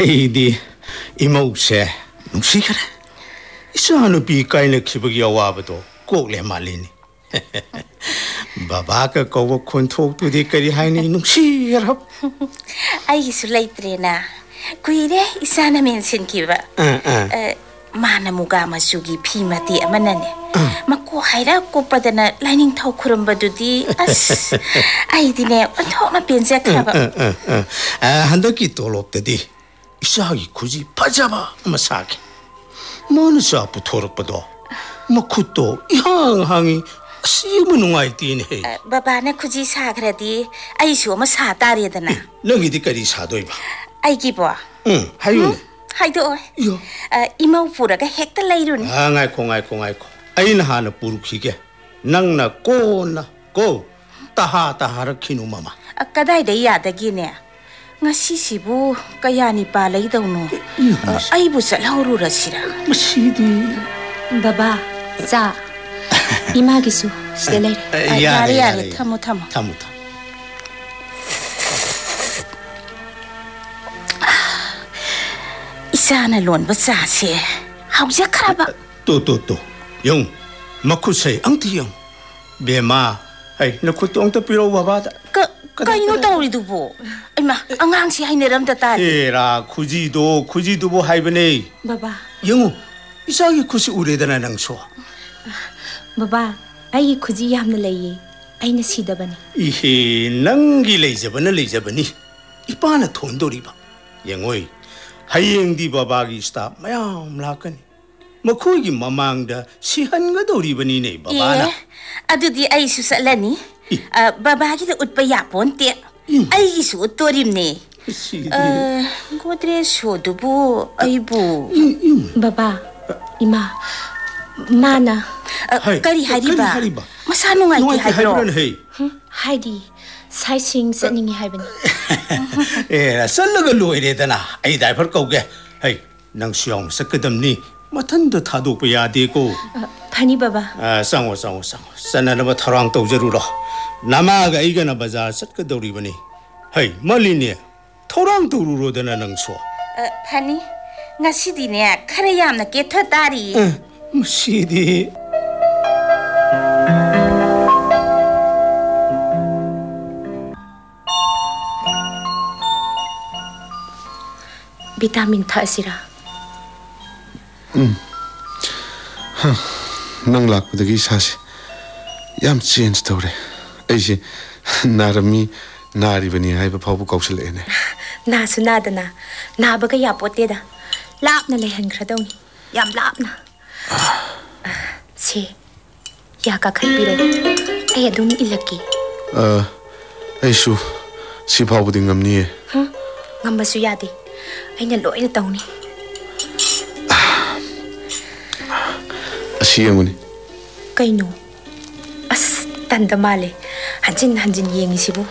아이디 이모세 누시그래 이사누비 까이네 기복이 와봐도 꼭래 말리니 바바가 거고 콘톡도 되까리 하니 누시그라 아이기수 레이트레나 구이래 이사나 멘신키바 마나 무가 마수기 피마티 아마나네 마코 하이라 꼬빠다나 라이닝 타오 쿠름바두디 아스 아이디네 언토나 벤자카바 한덕기 돌롭더디 이사기 굳이 빠져봐 마사기 뭐는사 부토록봐도 마쿠또 향항이 씨무능아이 뛰네 바바나 굳이 사그라디 아이수 마사 따리다나 너기디까지 사도이봐 아이기보 응 하유네 하이도 요 이모 부라가 헥다 레이룬 ngaiko aina hana purukige nangna kona ko taha khinu mama kadai yadagine ngasibu kayani pa leidawno aibu salhauru rasira masidi baba za imagisu stele yare tamo isana lon basase hauja kharaba to yung makusay ang tiyong bema ay nakutong tapiro babada kaino tawridubo ay ma angang si haineram ta era kujido bo haibane baba yung isagi kusi uredana nang so baba ay kuji yamna leye ay nasidabani ihe nangi leijabani ipana thondoriba yengoi hayengdi babagi sta mayam lakani makogi mamangda sihangadoribani babana adudi ai su salani babagi da utpa yaponte ai su torimne godre shodubu aibu baba ima mana kari hariba masanu ngai haibro haidi saising saningi haibani salaga loiredana ai dai phar kauge hey nang siong sakadamni matanda thadokpa yadeko phani baba sango sanana tharang tawjaruro namaga igana bazar satkadoribani hey malini tharang tawruro dana nangso phani ngasidine khare yamna ketha tari masidi vitamin thasira nang lakpadagi sasi yam change tawre aise narami naribani haiba phawbu kausalene na sunadana nabaga yapoteda lapna lehan khradawni yam lapna se ya ka khaipiro ay adun ilaki aisu si phawbu dingamni ngambasu yadi aina loina tawni asiyamuni kaino as tanda male hanjin yengisibu